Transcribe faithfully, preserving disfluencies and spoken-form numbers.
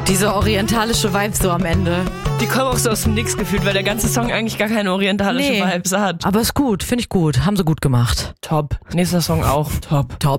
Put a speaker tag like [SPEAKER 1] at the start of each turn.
[SPEAKER 1] Diese orientalische Vibe so am Ende.
[SPEAKER 2] Die kommen auch so aus dem Nix gefühlt, weil der ganze Song eigentlich gar keine orientalische
[SPEAKER 1] Nee,
[SPEAKER 2] Vibes hat.
[SPEAKER 1] aber ist gut, finde ich gut. Haben sie gut gemacht.
[SPEAKER 2] Top. Nächster Song auch top.
[SPEAKER 1] Top.